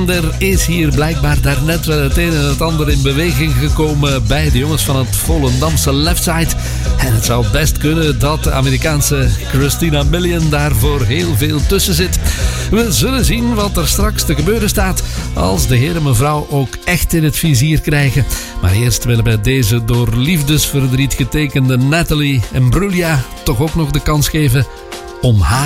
En er is hier blijkbaar daarnet wel het een en het ander in beweging gekomen bij de jongens van het Volendamse Leftside. En het zou best kunnen dat de Amerikaanse Christina Milian daarvoor heel veel tussen zit. We zullen zien wat er straks te gebeuren staat als de heer en mevrouw ook echt in het vizier krijgen. Maar eerst willen wij deze door liefdesverdriet getekende Nathalie Imbruglia toch ook nog de kans geven om haar